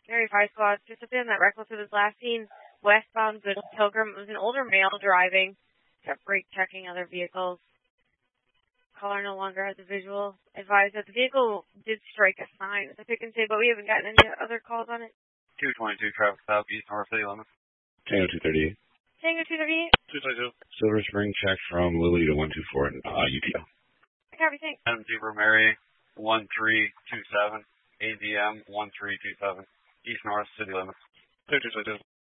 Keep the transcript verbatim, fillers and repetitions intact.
Area five squad, just up in that reckless was last seen westbound Good Pilgrim. It was an older male driving. Kept brake checking other vehicles. Caller no longer has a visual. Advised that the vehicle did strike a sign with a pick and say, but we haven't gotten any other calls on it. two twenty-two traffic stop, east north city limits. Tango two thirty-eight. Tango two thirty-eight. two twenty-two. Silver Spring check from Lily to one two four uh, U T O. Copy, thanks. M T for Mary, one three two seven. A D M one three two seven. East north city limits. two two two two.